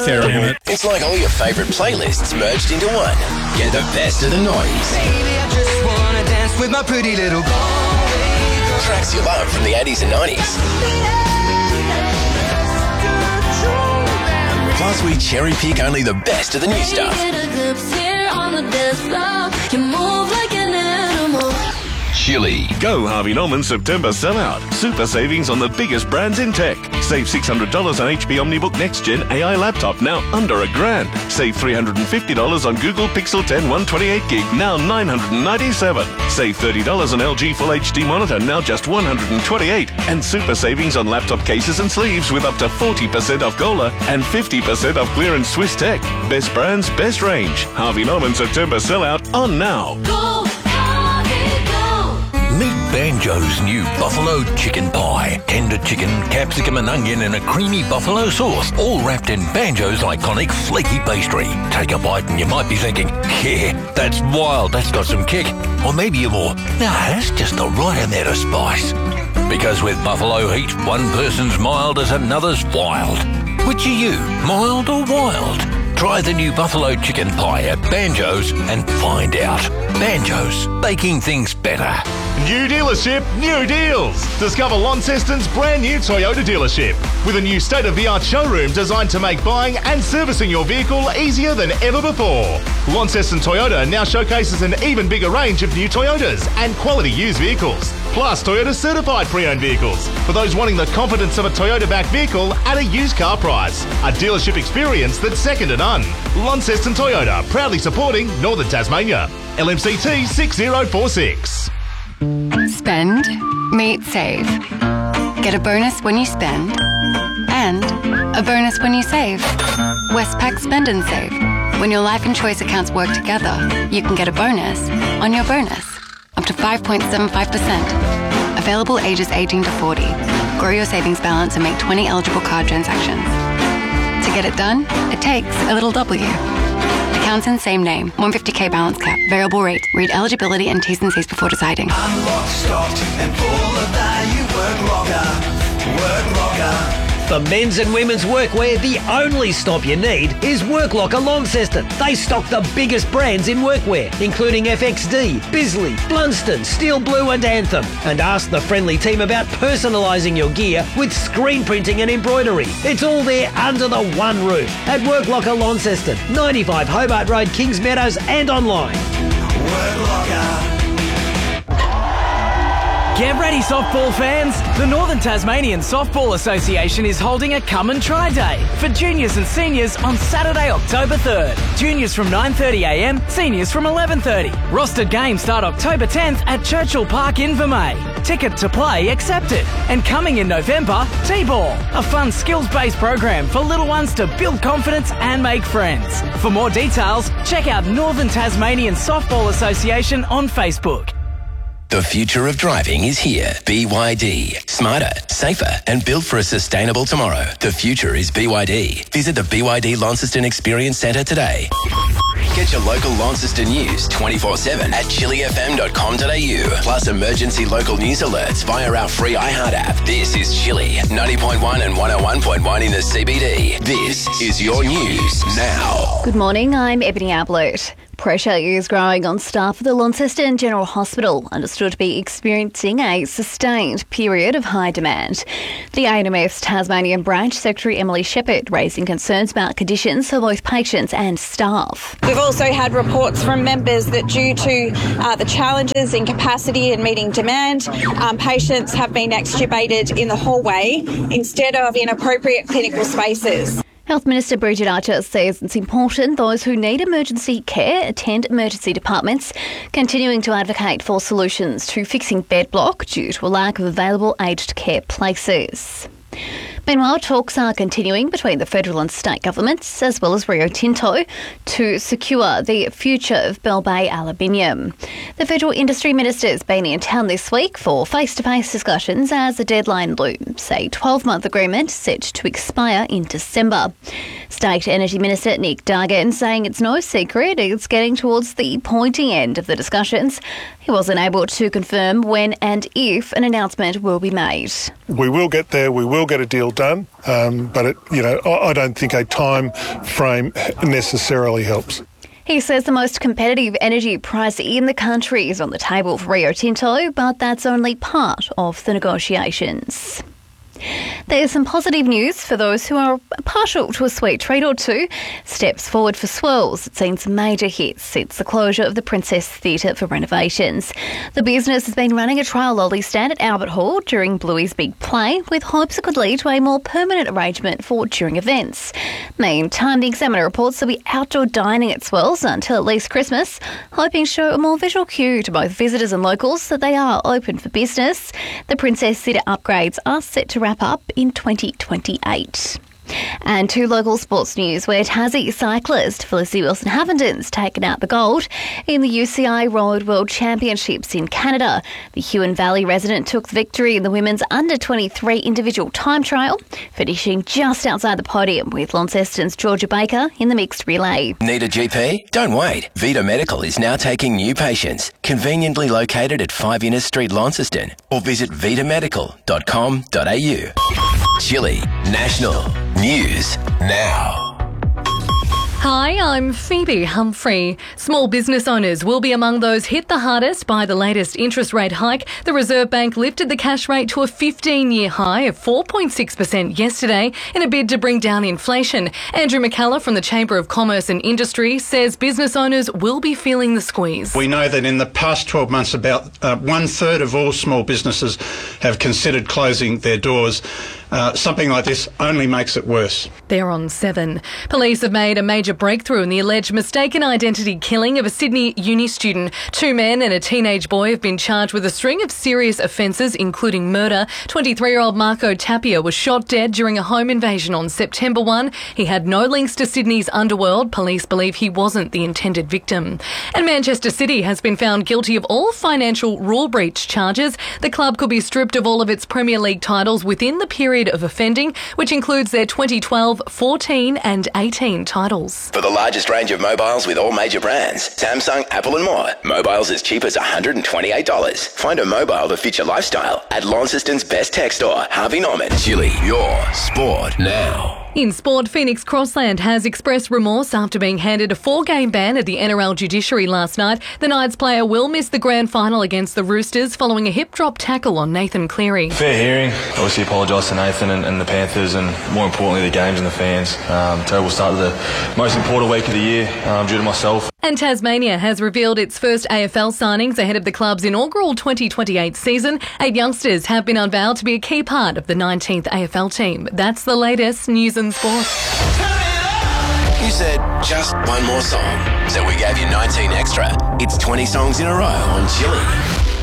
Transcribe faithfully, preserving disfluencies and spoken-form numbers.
Damn it. It's like all your favourite playlists merged into one. Get the best of the noise. Baby, I just wanna dance with my pretty little girl. Tracks you love from the eighties and nineties. Plus, we cherry pick only the best of the new stuff. Chili. Go Harvey Norman September sellout. Super savings on the biggest brands in tech. Save six hundred dollars on H P OmniBook Next Gen A I laptop, now under a grand. Save three hundred fifty dollars on Google Pixel ten one twenty-eight gig, now nine hundred ninety-seven dollars. Save thirty dollars on L G Full H D monitor, now just one hundred twenty-eight dollars. And super savings on laptop cases and sleeves with up to forty percent off Gola and fifty percent off clearance Swiss Tech. Best brands, best range. Harvey Norman September sellout on now. Go, Harvey, go. Meet Banjo's new buffalo chicken pie. Tender chicken, capsicum and onion in a creamy buffalo sauce, all wrapped in Banjo's iconic flaky pastry. Take a bite and you might be thinking, yeah, that's wild, that's got some kick. Or maybe you're more, now that's just the right amount of spice. Because with buffalo heat, one person's mild as another's wild. Which are you, mild or wild? Try the new buffalo chicken pie at Banjo's and find out. Banjo's, baking things better. New dealership, new deals. Discover Launceston's brand new Toyota dealership with a new state-of-the-art showroom designed to make buying and servicing your vehicle easier than ever before. Launceston Toyota now showcases an even bigger range of new Toyotas and quality used vehicles, plus Toyota certified pre-owned vehicles for those wanting the confidence of a Toyota-backed vehicle at a used car price. A dealership experience that's second to none. Launceston Toyota, proudly supporting Northern Tasmania. L M C T six zero four six. Spend, meet, save. Get a bonus when you spend and a bonus when you save. Westpac Spend and Save. When your life and choice accounts work together, you can get a bonus on your bonus, up to five point seven five percent. Available ages eighteen to forty. Grow your savings balance and make twenty eligible card transactions. To get it done, it takes a little W. Accounts in same name. one hundred fifty k balance cap. Variable rate. Read eligibility and T's and C's before deciding. I'm locked, stocked, and full of value. Work longer, work longer. For men's and women's workwear, the only stop you need is Work Locker Launceston. They stock the biggest brands in workwear, including F X D, Bisley, Blunston, Steel Blue and Anthem. And ask the friendly team about personalising your gear with screen printing and embroidery. It's all there under the one roof at Work Locker Launceston, ninety-five Hobart Road, Kings Meadows, and online. Work longer. Get ready, softball fans! The Northern Tasmanian Softball Association is holding a Come and Try Day for juniors and seniors on Saturday, October third. Juniors from nine thirty a m, seniors from eleven thirty. Rostered games start October tenth at Churchill Park in Vermey. Ticket to play accepted. And coming in November, T-Ball, a fun skills-based program for little ones to build confidence and make friends. For more details, check out Northern Tasmanian Softball Association on Facebook. The future of driving is here. B Y D. Smarter, safer, and built for a sustainable tomorrow. The future is B Y D. Visit the B Y D Launceston Experience Centre today. Get your local Launceston news twenty-four seven at chili f m dot com dot a u. Plus emergency local news alerts via our free iHeart app. This is Chili, ninety point one and one oh one point one in the C B D. This is your news now. Good morning, I'm Ebony Ablett. Pressure is growing on staff at the Launceston General Hospital, understood to be experiencing a sustained period of high demand. The A N M F's Tasmanian Branch Secretary Emily Shepherd raising concerns about conditions for both patients and staff. We've also had reports from members that due to uh, the challenges in capacity and meeting demand, um, patients have been extubated in the hallway instead of in appropriate clinical spaces. Health Minister Bridget Archer says it's important those who need emergency care attend emergency departments, continuing to advocate for solutions to fixing bed block due to a lack of available aged care places. Meanwhile, talks are continuing between the federal and state governments, as well as Rio Tinto, to secure the future of Bell Bay aluminium. The federal industry minister's been in town this week for face-to-face discussions as the deadline looms, a twelve-month agreement set to expire in December. State Energy Minister Nick Duggan saying it's no secret it's getting towards the pointy end of the discussions. He wasn't able to confirm when and if an announcement will be made. We will get there, we will get a deal done, um, but it, you know, I, I don't think a time frame necessarily helps. He says the most competitive energy price in the country is on the table for Rio Tinto, but that's only part of the negotiations. There's some positive news for those who are partial to a sweet treat or two. Steps forward for Swirls. It's seen some major hits since the closure of the Princess Theatre for renovations. The business has been running a trial lolly stand at Albert Hall during Bluey's big play, with hopes it could lead to a more permanent arrangement for during events. Meantime, the Examiner reports there'll be outdoor dining at Swirls until at least Christmas, hoping to show a more visual cue to both visitors and locals that they are open for business. The Princess Theatre upgrades are set to wrap up in twenty twenty-eight. And to local sports news, where Tassie cyclist Felicity Wilson-Havendon's taken out the gold in the U C I Road World Championships in Canada. The Huon Valley resident took the victory in the women's under twenty-three individual time trial, finishing just outside the podium with Launceston's Georgia Baker in the mixed relay. Need a G P? Don't wait. Vita Medical is now taking new patients. Conveniently located at five Innes Street, Launceston, or visit vita medical dot com dot a u. Chile National News Now. Hi, I'm Phoebe Humphrey. Small business owners will be among those hit the hardest by the latest interest rate hike. The Reserve Bank lifted the cash rate to a fifteen-year high of four point six percent yesterday in a bid to bring down inflation. Andrew McCullough from the Chamber of Commerce and Industry says business owners will be feeling the squeeze. We know that in the past twelve months, about uh, one-third of all small businesses have considered closing their doors. Uh, something like this only makes it worse. They're on seven. Police have made a major breakthrough in the alleged mistaken identity killing of a Sydney uni student. Two men and a teenage boy have been charged with a string of serious offences, including murder. twenty-three-year-old Marco Tapia was shot dead during a home invasion on September first. He had no links to Sydney's underworld. Police believe he wasn't the intended victim. And Manchester City has been found guilty of all financial rule breach charges. The club could be stripped of all of its Premier League titles within the period of offending, which includes their twenty twelve, fourteen and eighteen titles. For the largest range of mobiles with all major brands, Samsung, Apple and more, mobiles as cheap as one hundred twenty-eight dollars. Find a mobile that fits your lifestyle at Launceston's best tech store, Harvey Norman. Chile, your sport now. In sport, Phoenix Crossland has expressed remorse after being handed a four-game ban at the N R L judiciary last night. The Knights player will miss the grand final against the Roosters following a hip-drop tackle on Nathan Cleary. Fair hearing. Obviously apologise to Nathan and, and the Panthers and, more importantly, the games and the fans. Um, terrible start to the most important week of the year um, due to myself. And Tasmania has revealed its first A F L signings ahead of the club's inaugural twenty twenty-eight season. Eight youngsters have been unveiled to be a key part of the nineteenth A F L team. That's the latest news and sport. You said just one more song, so we gave you nineteen extra. It's twenty songs in a row on Chili.